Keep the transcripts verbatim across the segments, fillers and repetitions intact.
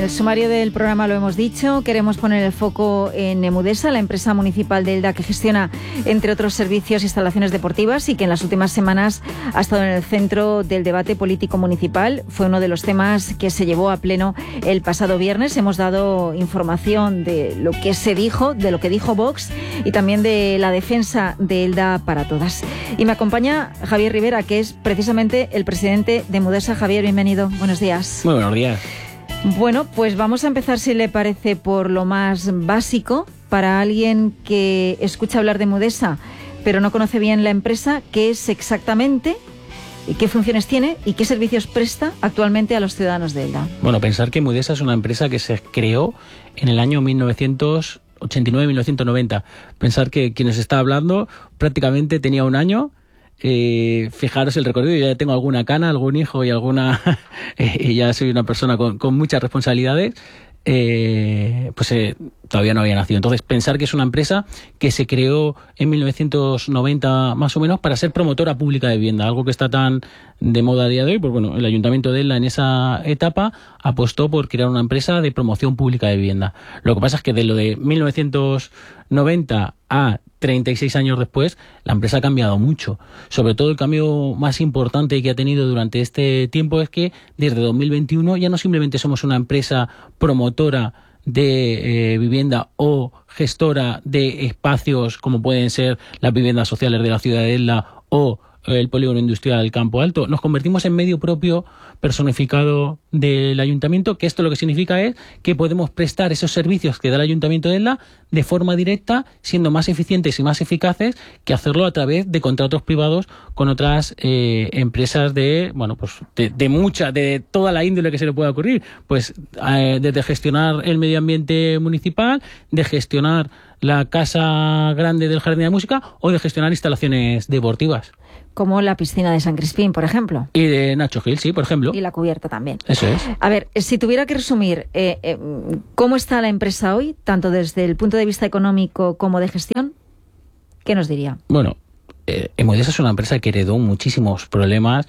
el sumario del programa lo hemos dicho, queremos poner el foco en Emudesa, la empresa municipal de Elda que gestiona, entre otros servicios, instalaciones deportivas y que en las últimas semanas ha estado en el centro del debate político municipal. Fue uno de los temas que se llevó a pleno el pasado viernes. Hemos dado información de lo que se dijo, de lo que dijo Vox y también de la defensa de Elda para todas. Y me acompaña Javier Rivera, que es precisamente el presidente de Emudesa. Javier, bienvenido. Buenos días. Muy buenos días. Bueno, pues vamos a empezar, si le parece, por lo más básico. Para alguien que escucha hablar de Emudesa, pero no conoce bien la empresa, ¿qué es exactamente, y qué funciones tiene y qué servicios presta actualmente a los ciudadanos de Elda? Bueno, pensar que Emudesa es una empresa que se creó en el año mil novecientos ochenta y nueve a mil novecientos noventa. Pensar que quien nos está hablando prácticamente tenía un año. Eh, fijaros el recorrido, yo ya tengo alguna cana, algún hijo y alguna y ya soy una persona con, con muchas responsabilidades. Eh, pues eh, todavía no había nacido. Entonces, pensar que es una empresa que se creó en mil novecientos noventa más o menos para ser promotora pública de vivienda, algo que está tan de moda a día de hoy. Pues bueno, el Ayuntamiento de Elda en esa etapa apostó por crear una empresa de promoción pública de vivienda. Lo que pasa es que de lo de mil novecientos noventa a treinta y seis años después, la empresa ha cambiado mucho. Sobre todo el cambio más importante que ha tenido durante este tiempo es que desde dos mil veintiuno ya no simplemente somos una empresa promotora de eh, vivienda o gestora de espacios como pueden ser las viviendas sociales de la ciudad de Elda o el polígono industrial Campo Alto. Nos convertimos en medio propio personificado del ayuntamiento, que esto lo que significa es que podemos prestar esos servicios que da el Ayuntamiento de Elda de forma directa, siendo más eficientes y más eficaces que hacerlo a través de contratos privados con otras eh, empresas de, bueno, pues de, de mucha, de toda la índole que se le pueda ocurrir, pues eh, desde gestionar el medio ambiente municipal, de gestionar la casa grande del Jardín de Música o de gestionar instalaciones deportivas. Como la piscina de San Crispín, por ejemplo. Y de Nacho Gil, sí, por ejemplo. Y la cubierta también. Eso es. A ver, si tuviera que resumir, eh, eh, ¿cómo está la empresa hoy, tanto desde el punto de vista económico como de gestión? ¿Qué nos diría? Bueno, eh, Emudesa es una empresa que heredó muchísimos problemas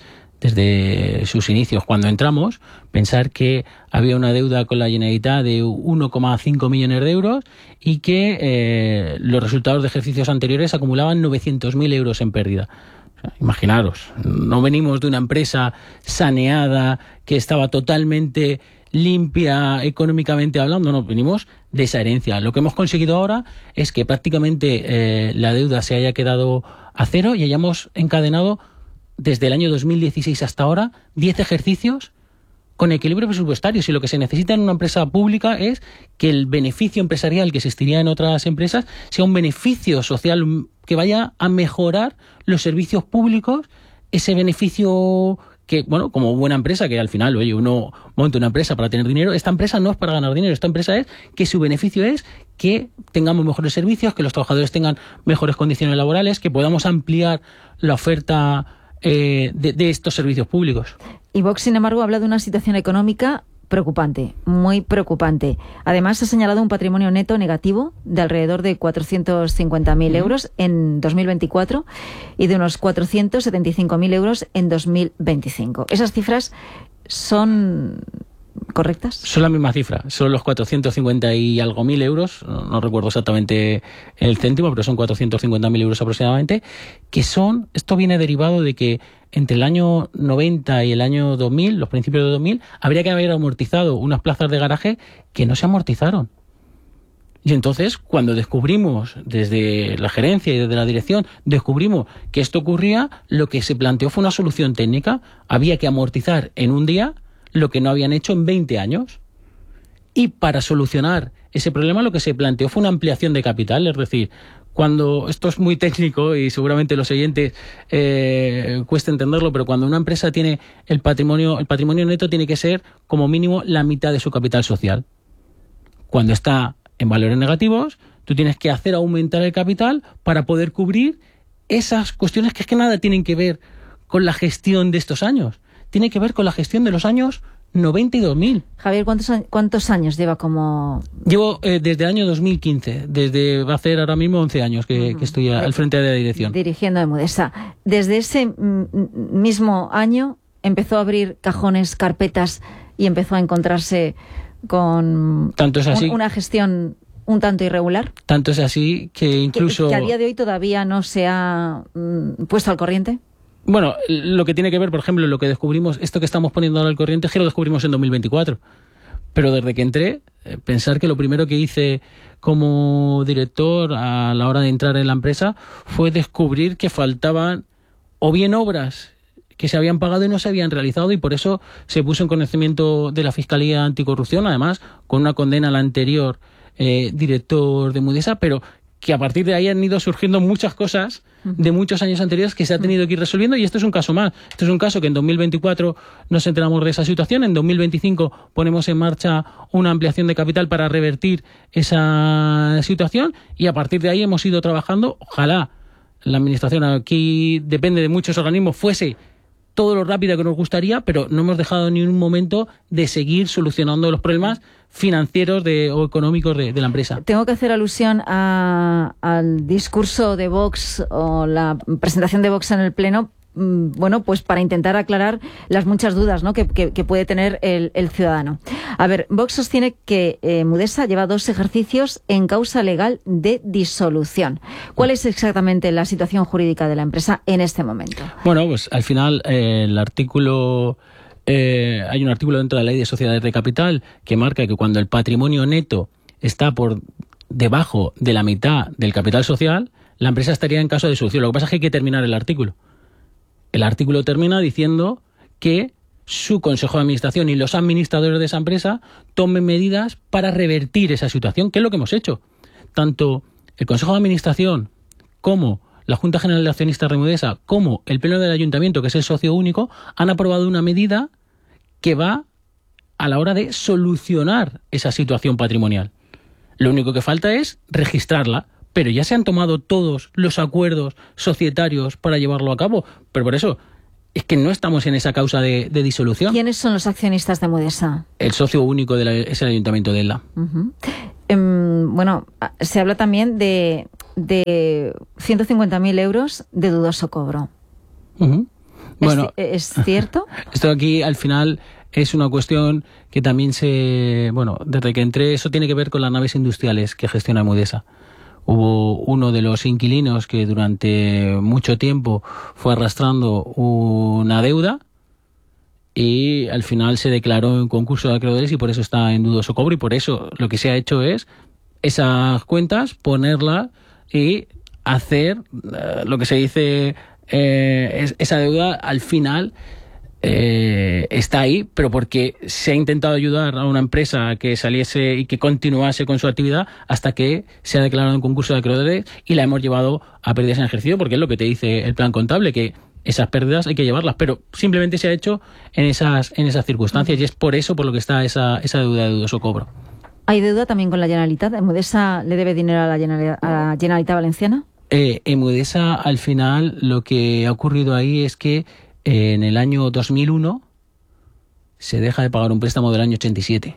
desde sus inicios. Cuando entramos, pensar que había una deuda con la Generalitat de uno coma cinco millones de euros y que eh, los resultados de ejercicios anteriores acumulaban novecientos mil euros en pérdida. Imaginaros, no venimos de una empresa saneada que estaba totalmente limpia económicamente hablando, no, venimos de esa herencia. Lo que hemos conseguido ahora es que prácticamente eh, la deuda se haya quedado a cero y hayamos encadenado desde el año dos mil dieciséis hasta ahora diez ejercicios con equilibrio presupuestario. Si lo que se necesita en una empresa pública es que el beneficio empresarial que existiría en otras empresas sea un beneficio social que vaya a mejorar los servicios públicos, ese beneficio que, bueno, como buena empresa, que al final, oye, uno monta una empresa para tener dinero, esta empresa no es para ganar dinero, esta empresa es que su beneficio es que tengamos mejores servicios, que los trabajadores tengan mejores condiciones laborales, que podamos ampliar la oferta eh, de, de estos servicios públicos. Y Vox, sin embargo, habla de una situación económica preocupante, muy preocupante. Además, ha señalado un patrimonio neto negativo de alrededor de cuatrocientos cincuenta mil euros en dos mil veinticuatro y de unos cuatrocientos setenta y cinco mil euros en dos mil veinticinco. ¿Esas cifras son correctas? Son la misma cifra, son los cuatrocientos cincuenta y algo mil euros, no, no recuerdo exactamente el céntimo, pero son cuatrocientos cincuenta mil euros aproximadamente, que son, esto viene derivado de que entre el año noventa y el año dos mil, los principios de dos mil, habría que haber amortizado unas plazas de garaje que no se amortizaron. Y entonces, cuando descubrimos, desde la gerencia y desde la dirección, descubrimos que esto ocurría, lo que se planteó fue una solución técnica. Había que amortizar en un día lo que no habían hecho en veinte años. Y para solucionar ese problema lo que se planteó fue una ampliación de capital, es decir, cuando, esto es muy técnico y seguramente los oyentes eh, cuesta entenderlo, pero cuando una empresa tiene el patrimonio, el patrimonio neto tiene que ser como mínimo la mitad de su capital social. Cuando está en valores negativos, tú tienes que hacer aumentar el capital para poder cubrir esas cuestiones que es que nada tienen que ver con la gestión de estos años. Tiene que ver con la gestión de los años noventa y dos mil. Javier, ¿cuántos, cuántos años lleva como...? Llevo eh, desde el año dos mil quince, desde va a ser ahora mismo once años que, uh-huh. que estoy al frente de la dirección. Dirigiendo Emudesa. Desde ese m- mismo año empezó a abrir cajones, carpetas y empezó a encontrarse con Tanto es así, un, una gestión un tanto irregular. Tanto es así que incluso... Que, que a día de hoy todavía no se ha mm, puesto al corriente. Bueno, lo que tiene que ver, por ejemplo, lo que descubrimos, esto que estamos poniendo ahora al corriente, es que lo descubrimos en dos mil veinticuatro. Pero desde que entré, eh, pensar que lo primero que hice como director a la hora de entrar en la empresa fue descubrir que faltaban o bien obras que se habían pagado y no se habían realizado, y por eso se puso en conocimiento de la Fiscalía Anticorrupción, además con una condena al anterior eh, director de Mudesa, pero que a partir de ahí han ido surgiendo muchas cosas de muchos años anteriores que se ha tenido que ir resolviendo, y este es un caso más. Este es un caso que en dos mil veinticuatro nos enteramos de esa situación, en dos mil veinticinco ponemos en marcha una ampliación de capital para revertir esa situación, y a partir de ahí hemos ido trabajando. Ojalá la administración, aquí depende de muchos organismos, fuese todo lo rápido que nos gustaría, pero no hemos dejado ni un momento de seguir solucionando los problemas financieros de, o económicos de, de la empresa. Tengo que hacer alusión a, al discurso de Vox o la presentación de Vox en el Pleno, bueno, pues para intentar aclarar las muchas dudas, ¿no?, que, que, que puede tener el, el ciudadano. A ver, Vox sostiene que eh, Mudesa lleva dos ejercicios en causa legal de disolución. ¿Cuál es exactamente la situación jurídica de la empresa en este momento? Bueno, pues al final eh, el artículo... Eh, hay un artículo dentro de la Ley de Sociedades de Capital que marca que cuando el patrimonio neto está por debajo de la mitad del capital social, la empresa estaría en caso de disolución. Lo que pasa es que hay que terminar el artículo. El artículo termina diciendo que su consejo de administración y los administradores de esa empresa tomen medidas para revertir esa situación, que es lo que hemos hecho. Tanto el consejo de administración como la Junta General de Accionistas de Mudesa, como el Pleno del Ayuntamiento, que es el socio único, han aprobado una medida que va a la hora de solucionar esa situación patrimonial. Lo único que falta es registrarla, pero ya se han tomado todos los acuerdos societarios para llevarlo a cabo. Pero por eso es que no estamos en esa causa de, de disolución. ¿Quiénes son los accionistas de Mudesa? El socio único de la, es el Ayuntamiento de Elda. Uh-huh. Um, bueno, se habla también de, de ciento cincuenta mil euros de dudoso cobro. Uh-huh. Bueno, ¿Es, ¿Es cierto? Esto aquí al final es una cuestión que también se... Bueno, desde que entré, eso tiene que ver con las naves industriales que gestiona Mudesa. Hubo uno de los inquilinos que durante mucho tiempo fue arrastrando una deuda y al final se declaró en concurso de acreedores y por eso está en dudoso cobro, y por eso lo que se ha hecho es esas cuentas, ponerlas y hacer uh, lo que se dice, eh, es, esa deuda al final eh, está ahí, pero porque se ha intentado ayudar a una empresa a que saliese y que continuase con su actividad hasta que se ha declarado en concurso de acreedores y la hemos llevado a pérdidas en ejercicio, porque es lo que te dice el plan contable, que esas pérdidas hay que llevarlas, pero simplemente se ha hecho en esas en esas circunstancias, y es por eso por lo que está esa, esa deuda de dudoso cobro. ¿Hay deuda también con la Generalitat? ¿Mudesa le debe dinero a la Generalitat, a la Generalitat Valenciana? Eh, en Mudesa, al final, lo que ha ocurrido ahí es que eh, en el año dos mil uno se deja de pagar un préstamo del año ochenta y siete.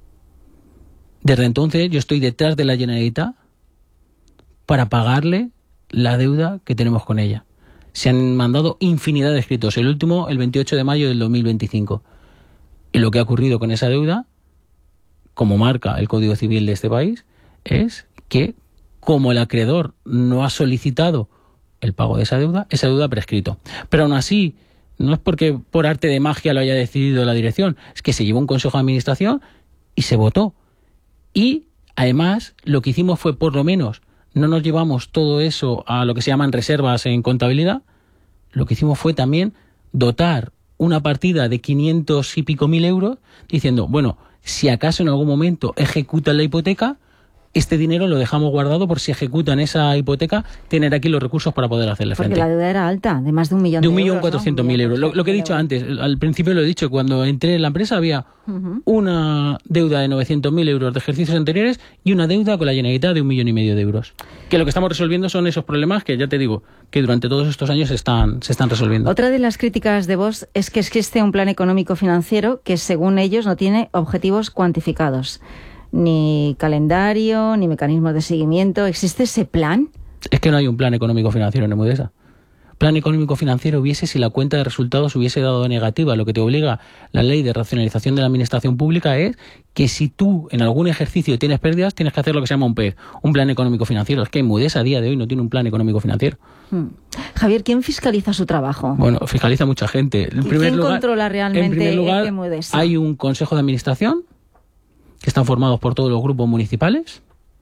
Desde entonces yo estoy detrás de la Generalitat para pagarle la deuda que tenemos con ella. Se han mandado infinidad de escritos, el último el veintiocho de mayo del dos mil veinticinco. Y lo que ha ocurrido con esa deuda, como marca el Código Civil de este país, es que como el acreedor no ha solicitado el pago de esa deuda, esa deuda ha prescrito. Pero aún así, no es porque por arte de magia lo haya decidido la dirección, es que se llevó un consejo de administración y se votó. Y además lo que hicimos fue, por lo menos, no nos llevamos todo eso a lo que se llaman reservas en contabilidad, lo que hicimos fue también dotar una partida de quinientos y pico mil euros, diciendo, bueno, si acaso en algún momento ejecutan la hipoteca, este dinero lo dejamos guardado por si ejecutan esa hipoteca, tener aquí los recursos para poder hacerle frente. Porque la deuda era alta, de más de un millón de, de un millón euros, cuatrocientos mil ¿no? euros. Lo, lo que he dicho antes, al principio lo he dicho, cuando entré en la empresa había uh-huh. una deuda de novecientos mil euros de ejercicios anteriores y una deuda con la Generalitat de un millón y medio de euros. Que lo que estamos resolviendo son esos problemas que ya te digo, que durante todos estos años se están, se están resolviendo. Otra de las críticas de Vox es que existe un plan económico financiero que según ellos no tiene objetivos cuantificados. Ni calendario, ni mecanismos de seguimiento. ¿Existe ese plan? Es que no hay un plan económico financiero en Mudesa. plan económico financiero hubiese si la cuenta de resultados hubiese dado negativa. Lo que te obliga la ley de racionalización de la administración pública es que si tú en algún ejercicio tienes pérdidas, tienes que hacer lo que se llama un P E F, un plan económico financiero. Es que Emudesa a día de hoy no tiene un plan económico financiero. Hmm. Javier, ¿quién fiscaliza su trabajo? Bueno, fiscaliza mucha gente. En primer ¿Quién lugar, controla realmente en primer lugar, Emudesa? Hay un consejo de administración que están formados por todos los grupos municipales,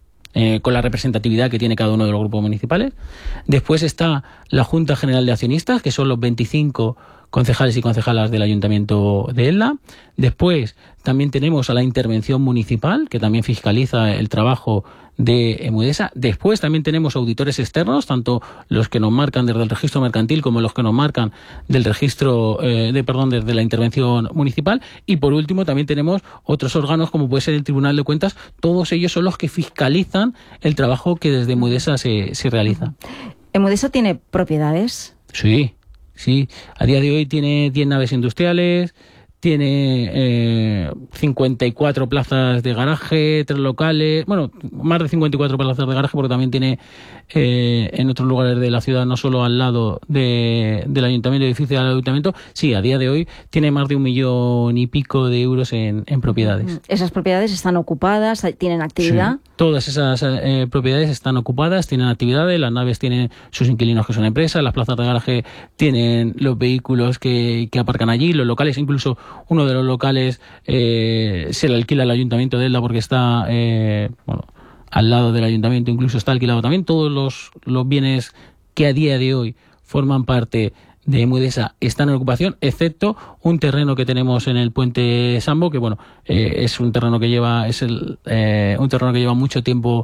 Eh, con la representatividad que tiene cada uno de los grupos municipales. Después está la Junta General de Accionistas, que son los veinticinco concejales y concejalas del Ayuntamiento de Elda. Después también tenemos a la Intervención Municipal, que también fiscaliza el trabajo de Emudesa. Después también tenemos auditores externos, tanto los que nos marcan desde el registro mercantil como los que nos marcan del registro, eh, de perdón, desde la Intervención Municipal. Y por último también tenemos otros órganos como puede ser el Tribunal de Cuentas. Todos ellos son los que fiscalizan el trabajo que desde Emudesa se, se realiza. ¿Emudesa tiene propiedades? Sí, sí. A día de hoy tiene diez naves industriales, tiene eh, cincuenta y cuatro plazas de garaje, tres locales, bueno, más de cincuenta y cuatro plazas de garaje porque también tiene eh, en otros lugares de la ciudad, no solo al lado de, del ayuntamiento, edificio del ayuntamiento. Sí, a día de hoy tiene más de un millón y pico de euros en, en propiedades. ¿Esas propiedades están ocupadas, tienen actividad? Sí, todas esas eh, propiedades están ocupadas, tienen actividades, las naves tienen sus inquilinos que son empresas, las plazas de garaje tienen los vehículos que, que aparcan allí, los locales, incluso uno de los locales eh, se le alquila al Ayuntamiento de Elda porque está eh, bueno, al lado del Ayuntamiento, incluso está alquilado también. Todos los, los bienes que a día de hoy forman parte de Emudesa están en ocupación, excepto un terreno que tenemos en el Puente Sambo, que bueno, eh, es un terreno que lleva es el, eh, un terreno que lleva mucho tiempo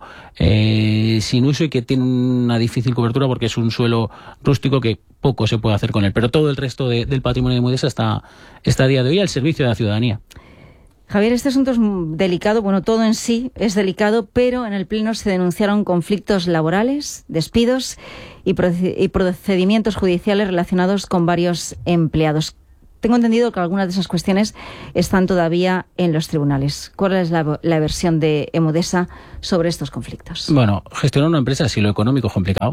eh, sin uso y que tiene una difícil cobertura porque es un suelo rústico que poco se puede hacer con él. Pero todo el resto de, del patrimonio de Emudesa está, está a día de hoy al servicio de la ciudadanía. Javier, este asunto es delicado, bueno, todo en sí es delicado, pero en el Pleno se denunciaron conflictos laborales, despidos y procedimientos judiciales relacionados con varios empleados. Tengo entendido que algunas de esas cuestiones están todavía en los tribunales. ¿Cuál es la, la versión de Emudesa sobre estos conflictos? Bueno, gestionar una empresa, si lo económico es complicado,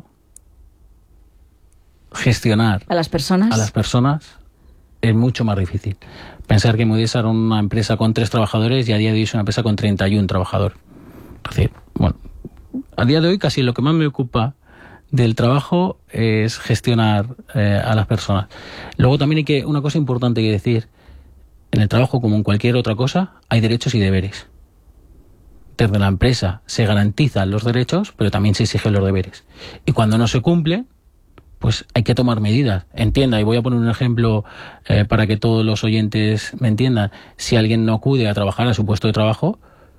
gestionar a las personas, a las personas es mucho más difícil. Pensar que Emudesa era una empresa con tres trabajadores y a día de hoy es una empresa con treinta y uno trabajadores. Es decir, bueno, a día de hoy casi lo que más me ocupa del trabajo es gestionar eh, a las personas. Luego también hay que, una cosa importante que decir, en el trabajo como en cualquier otra cosa hay derechos y deberes. Desde la empresa se garantizan los derechos, pero también se exigen los deberes. Y cuando no se cumple, pues hay que tomar medidas. Entienda, y voy a poner un ejemplo eh, para que todos los oyentes me entiendan. Si alguien no acude a trabajar a su puesto de trabajo,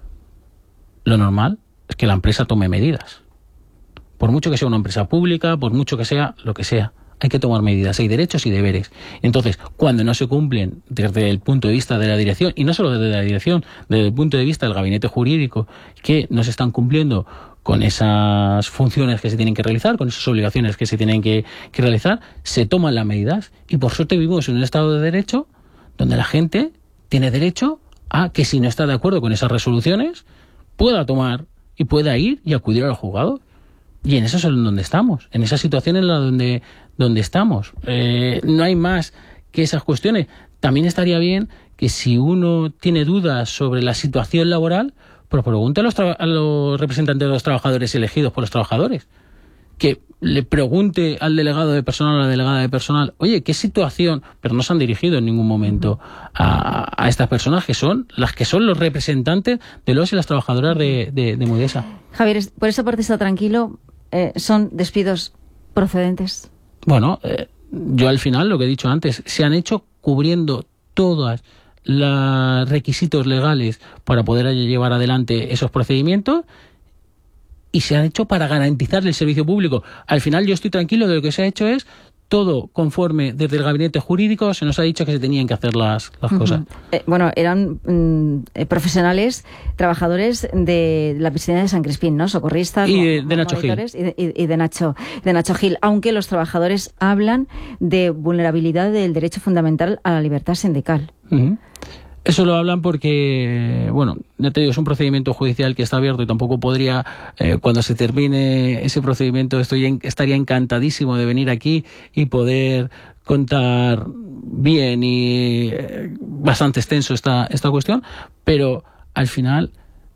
lo normal es que la empresa tome medidas. Por mucho que sea una empresa pública, por mucho que sea lo que sea, hay que tomar medidas. Hay derechos y deberes. Entonces, cuando no se cumplen desde el punto de vista de la dirección, y no solo desde la dirección, desde el punto de vista del gabinete jurídico, que no se están cumpliendo con esas funciones que se tienen que realizar, con esas obligaciones que se tienen que, que realizar, se toman las medidas. Y por suerte vivimos en un Estado de Derecho donde la gente tiene derecho a que si no está de acuerdo con esas resoluciones, pueda tomar y pueda ir y acudir al juzgado. Y en eso es en donde estamos, en esa situación en la donde, donde estamos. Eh, no hay más que esas cuestiones. También estaría bien que si uno tiene dudas sobre la situación laboral, pues pregunte a los, tra- a los representantes de los trabajadores elegidos por los trabajadores. Que le pregunte al delegado de personal o a la delegada de personal, oye, ¿qué situación? Pero no se han dirigido en ningún momento a, a estas personas que son las que son los representantes de los y las trabajadoras de, de, de Emudesa. Javier, por esa parte está tranquilo. Eh, ¿Son despidos procedentes? Bueno, eh, yo al final, lo que he dicho antes, se han hecho cubriendo todos los requisitos legales para poder llevar adelante esos procedimientos y se han hecho para garantizar el servicio público. Al final yo estoy tranquilo de lo que se ha hecho es todo conforme desde el gabinete jurídico se nos ha dicho que se tenían que hacer las, las uh-huh. cosas. Eh, bueno, eran mm, profesionales, trabajadores de la piscina de San Crispín, ¿no? Socorristas. Y de, de Nacho Gil. Y de, y de, Nacho, de Nacho Gil, aunque los trabajadores hablan de vulnerabilidad del derecho fundamental a la libertad sindical. Uh-huh. Eso lo hablan porque, bueno, ya te digo, es un procedimiento judicial que está abierto y tampoco podría, eh, cuando se termine ese procedimiento, estoy en, estaría encantadísimo de venir aquí y poder contar bien y eh, bastante extenso esta, esta cuestión, pero al final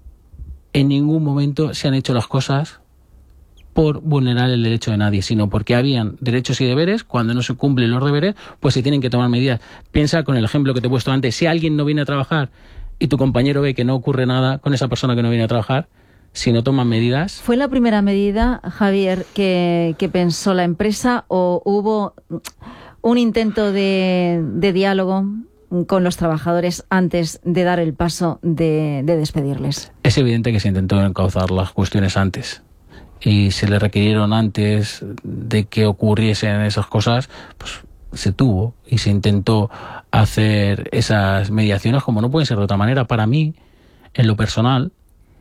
en ningún momento se han hecho las cosas por vulnerar el derecho de nadie, sino porque habían derechos y deberes. Cuando no se cumplen los deberes, pues se tienen que tomar medidas. Piensa con el ejemplo que te he puesto antes, si alguien no viene a trabajar y tu compañero ve que no ocurre nada con esa persona que no viene a trabajar, si no toman medidas... ¿Fue la primera medida, Javier, que, que pensó la empresa o hubo un intento de, de diálogo con los trabajadores antes de dar el paso de, de despedirles? Es evidente que se intentó encauzar las cuestiones antes y se le requirieron antes de que ocurriesen esas cosas, pues se tuvo y se intentó hacer esas mediaciones como no pueden ser de otra manera. Para mí, en lo personal,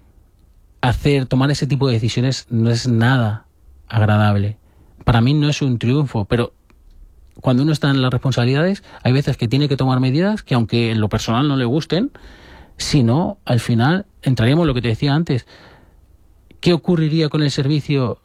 hacer, tomar ese tipo de decisiones no es nada agradable. Para mí no es un triunfo, pero cuando uno está en las responsabilidades, hay veces que tiene que tomar medidas que aunque en lo personal no le gusten, si no, al final entraríamos en lo que te decía antes. ¿Qué ocurriría con el servicio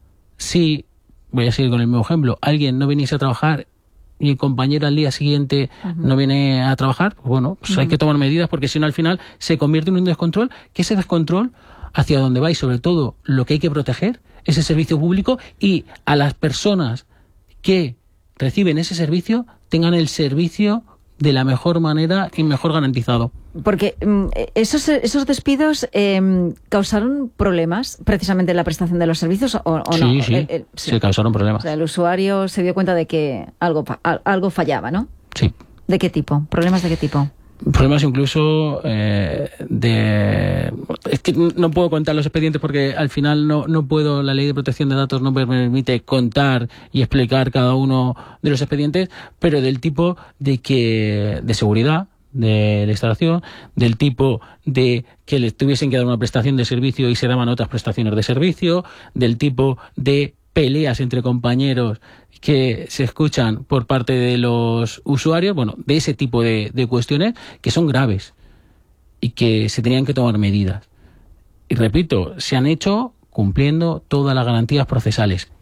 si, voy a seguir con el mismo ejemplo, alguien no viniese a trabajar y el compañero al día siguiente uh-huh. no viene a trabajar? Pues bueno, pues uh-huh. hay que tomar medidas porque si no al final se convierte en un descontrol, que ese descontrol hacia dónde va y sobre todo lo que hay que proteger es el servicio público y a las personas que reciben ese servicio tengan el servicio de la mejor manera y mejor garantizado. Porque esos, esos despidos eh, causaron problemas precisamente en la prestación de los servicios o, o sí, no. Sí, el, el, sí, sí, causaron problemas. O sea, el usuario se dio cuenta de que algo, algo fallaba, ¿no? Sí. ¿De qué tipo? ¿Problemas de qué tipo? Problemas incluso eh, de... Es que no puedo contar los expedientes porque al final no, no puedo, la ley de protección de datos no me permite contar y explicar cada uno de los expedientes, pero del tipo de que de seguridad de la instalación, del tipo de que les tuviesen que dar una prestación de servicio y se daban otras prestaciones de servicio, del tipo de peleas entre compañeros que se escuchan por parte de los usuarios, bueno, de ese tipo de, de cuestiones que son graves y que se tenían que tomar medidas. Y repito, se han hecho cumpliendo todas las garantías procesales.